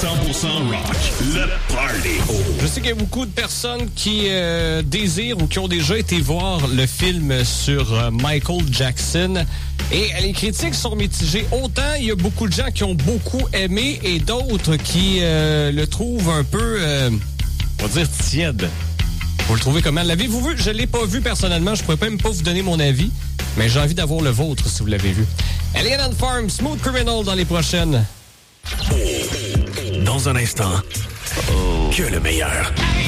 rock, le party. Je sais qu'il y a beaucoup de personnes qui désirent ou qui ont déjà été voir le film sur Michael Jackson. Et les critiques sont mitigées. Autant il y a beaucoup de gens qui ont beaucoup aimé et d'autres qui le trouvent un peu, on va dire, tiède. Vous le trouvez comment? L'avez-vous vu? Je ne l'ai pas vu personnellement. Je ne pourrais même pas vous donner mon avis. Mais j'ai envie d'avoir le vôtre si vous l'avez vu. Alien and Farm, Smooth Criminal dans les prochaines. Dans un instant, que le meilleur.